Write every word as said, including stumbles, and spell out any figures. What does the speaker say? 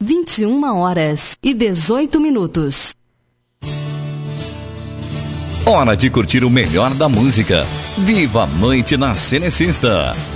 vinte e uma horas e dezoito minutos. Hora de curtir o melhor da música. Viva a noite na Cenecista.